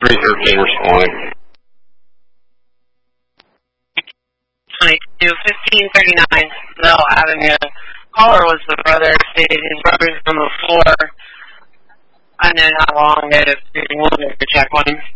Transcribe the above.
313 responding. 1539 Bell Avenue. Caller was the brother. Stated his brother's on the floor. I know how long they've been wanting to check on him.